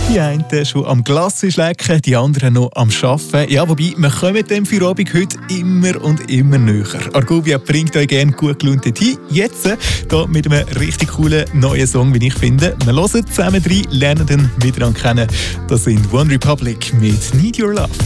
Die einen schon am Glasses schlecken, die anderen noch am Arbeiten. Ja, wobei, wir kommen dem Feierabend heute immer und immer näher. Argovia bringt euch gerne gut gelaunt hin. Jetzt hier mit einem richtig coolen neuen Song, wie ich finde. Wir hören zusammen rein, lernen den miteinander kennen. Das sind One Republic mit Need Your Love.